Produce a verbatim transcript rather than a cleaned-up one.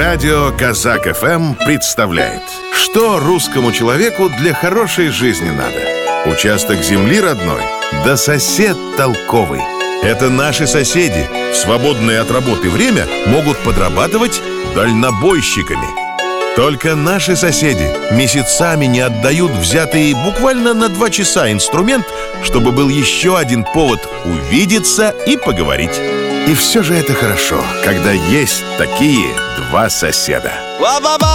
Радио Казак эф эм представляет: что русскому человеку для хорошей жизни надо? Участок земли родной, да сосед толковый. Это наши соседи в свободное от работы время могут подрабатывать дальнобойщиками. Только наши соседи месяцами не отдают взятый буквально на два часа инструмент, чтобы был еще один повод увидеться и поговорить. И все же это хорошо, когда есть такие два соседа.